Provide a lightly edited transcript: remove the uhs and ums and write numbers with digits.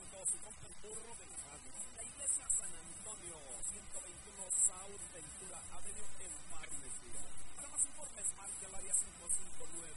con todo su concurso de radio. La iglesia San Antonio, 121 South Ventura Avenue en Barnesville. Para más informes, marque al área 559